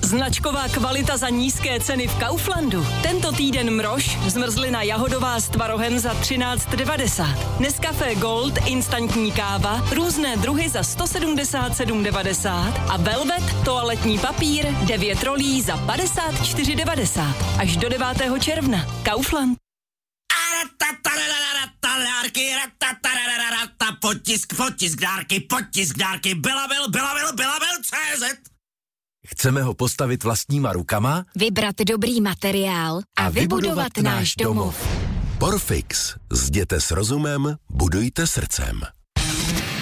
Značková kvalita za nízké ceny v Kauflandu. Tento týden mrož, zmrzlina jahodová s tvarohem za 13,90. Nescafé Gold, instantní káva, různé druhy za 177,90 a Velvet, toaletní papír, 9 rolí za 54,90. Až do 9. června. Kaufland. Potisk dárky, Belabil.cz. Chceme ho postavit vlastníma rukama? Vybrat dobrý materiál a vybudovat náš domov. Porfix. Zděte s rozumem, budujte srdcem.